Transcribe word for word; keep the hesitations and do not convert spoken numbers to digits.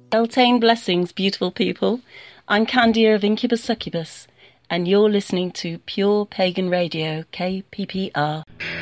Beltane blessings, beautiful people. I'm Candia of Incubus Succubus, and you're listening to Pure Pagan Radio, K P P R.